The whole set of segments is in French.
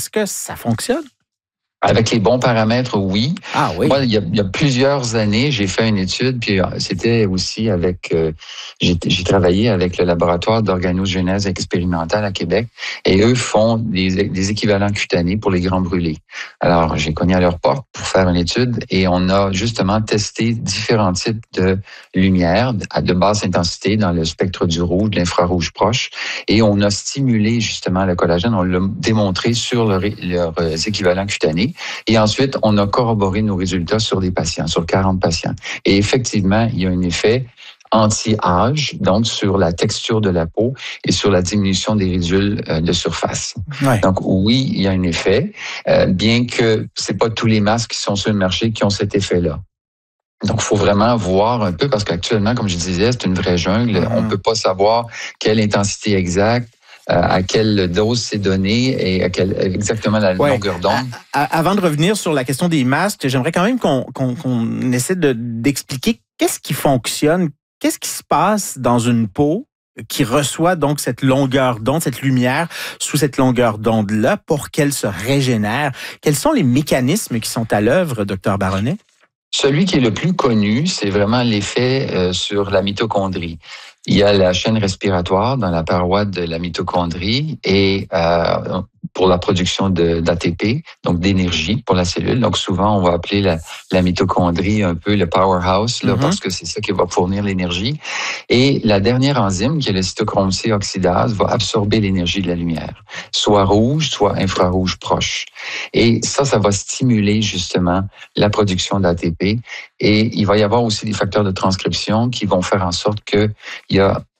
Est-ce que ça fonctionne? Avec les bons paramètres, oui. Ah oui. Moi, il y a plusieurs années, j'ai fait une étude, puis c'était aussi avec, j'ai travaillé avec le laboratoire d'organogénèse expérimentale à Québec, et eux font des équivalents cutanés pour les grands brûlés. Alors, j'ai cogné à leur porte pour faire une étude, et on a justement testé différents types de lumière de basse intensité dans le spectre du rouge, de l'infrarouge proche, et on a stimulé justement le collagène, on l'a démontré sur leurs équivalents cutanés. Et ensuite, on a corroboré nos résultats sur des patients, sur 40 patients. Et effectivement, il y a un effet anti-âge, donc sur la texture de la peau et sur la diminution des ridules de surface. Ouais. Donc oui, il y a un effet, bien que c'est pas tous les masques qui sont sur le marché qui ont cet effet-là. Donc, il faut vraiment voir un peu, parce qu'actuellement, comme je disais, c'est une vraie jungle. On peut pas savoir quelle intensité exacte, à quelle dose c'est donné et à quelle exactement la longueur d'onde. Avant de revenir sur la question des masques, j'aimerais quand même qu'on essaie d'expliquer qu'est-ce qui fonctionne, qu'est-ce qui se passe dans une peau qui reçoit donc cette longueur d'onde, cette lumière sous cette longueur d'onde-là pour qu'elle se régénère. Quels sont les mécanismes qui sont à l'œuvre, Dr Baronnet? Celui qui est le plus connu, c'est vraiment l'effet sur la mitochondrie. Il y a la chaîne respiratoire dans la paroi de la mitochondrie et pour la production d'ATP, donc d'énergie pour la cellule. Donc souvent, on va appeler la mitochondrie un peu le powerhouse, là, parce que c'est ça qui va fournir l'énergie. Et la dernière enzyme, qui est le cytochrome C oxydase, va absorber l'énergie de la lumière, soit rouge, soit infrarouge proche. Et ça va stimuler justement la production d'ATP. Et il va y avoir aussi des facteurs de transcription qui vont faire en sorte que il y a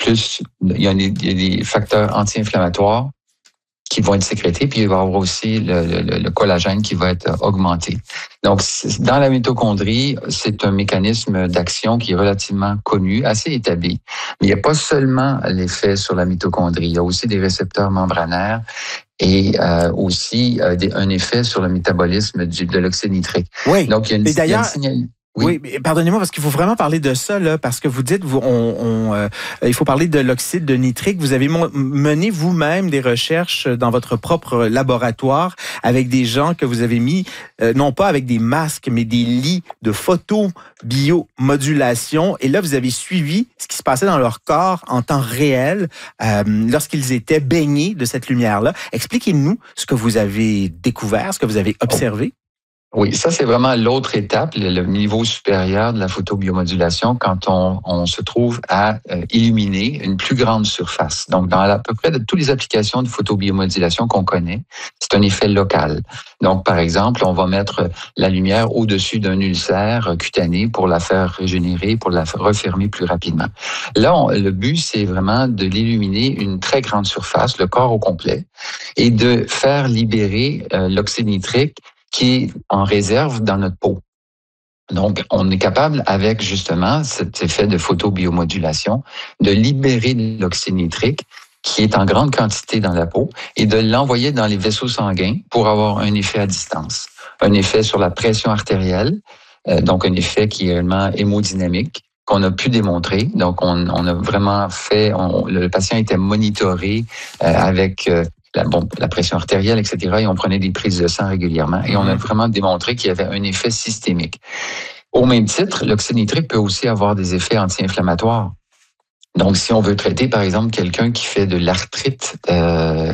des facteurs anti-inflammatoires qui vont être sécrétés, puis il va y avoir aussi le collagène qui va être augmenté. Donc, dans la mitochondrie, c'est un mécanisme d'action qui est relativement connu, assez établi. Mais il n'y a pas seulement l'effet sur la mitochondrie, il y a aussi des récepteurs membranaires et aussi un effet sur le métabolisme de l'oxyde nitrique. Oui, donc il y a une Oui, mais pardonnez-moi, parce qu'il faut vraiment parler de ça, là, parce que vous dites, il faut parler de l'oxyde de nitrique. Vous avez mené vous-même des recherches dans votre propre laboratoire avec des gens que vous avez mis, non pas avec des masques, mais des lits de photobiomodulation. Et là, vous avez suivi ce qui se passait dans leur corps en temps réel lorsqu'ils étaient baignés de cette lumière-là. Expliquez-nous ce que vous avez découvert, ce que vous avez observé. Oui, ça, c'est vraiment l'autre étape, le niveau supérieur de la photobiomodulation, quand on se trouve à illuminer une plus grande surface. Donc, dans à peu près de toutes les applications de photobiomodulation qu'on connaît, c'est un effet local. Donc, par exemple, on va mettre la lumière au-dessus d'un ulcère cutané pour la faire régénérer, pour la refermer plus rapidement. Là, le but, c'est vraiment de l'illuminer une très grande surface, le corps au complet, et de faire libérer l'oxyde nitrique qui est en réserve dans notre peau. Donc, on est capable, avec justement cet effet de photobiomodulation, de libérer l'oxyde nitrique qui est en grande quantité dans la peau et de l'envoyer dans les vaisseaux sanguins pour avoir un effet à distance. Un effet sur la pression artérielle, donc un effet qui est réellement hémodynamique, qu'on a pu démontrer. Donc, on a vraiment fait, le patient était monitoré avec la pression artérielle, etc. Et on prenait des prises de sang régulièrement. Et on a vraiment démontré qu'il y avait un effet systémique. Au même titre, l'oxyde nitrique peut aussi avoir des effets anti-inflammatoires. Donc, si on veut traiter, par exemple, quelqu'un qui fait de l'arthrite, dans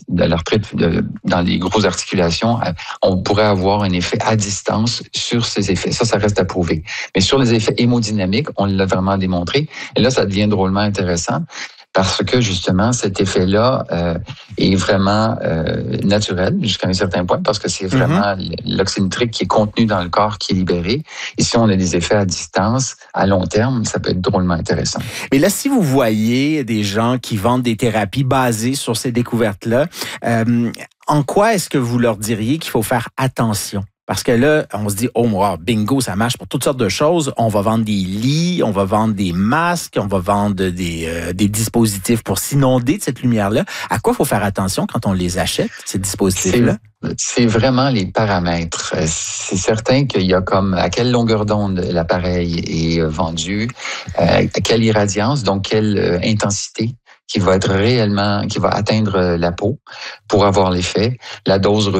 les grosses articulations, on pourrait avoir un effet à distance sur ces effets. Ça reste à prouver. Mais sur les effets hémodynamiques, on l'a vraiment démontré. Et là, ça devient drôlement intéressant. Parce que justement, cet effet-là est vraiment naturel jusqu'à un certain point, parce que c'est vraiment l'oxyde nitrique qui est contenu dans le corps qui est libéré. Et si on a des effets à distance, à long terme, ça peut être drôlement intéressant. Mais là, si vous voyez des gens qui vendent des thérapies basées sur ces découvertes-là, en quoi est-ce que vous leur diriez qu'il faut faire attention? Parce que là, on se dit, oh, bingo, ça marche pour toutes sortes de choses. On va vendre des lits, on va vendre des masques, on va vendre des dispositifs pour s'inonder de cette lumière-là. À quoi il faut faire attention quand on les achète, ces dispositifs-là? C'est vraiment les paramètres. C'est certain qu'il y a comme à quelle longueur d'onde l'appareil est vendu, à quelle irradiance, donc quelle intensité qui va atteindre la peau pour avoir l'effet, la dose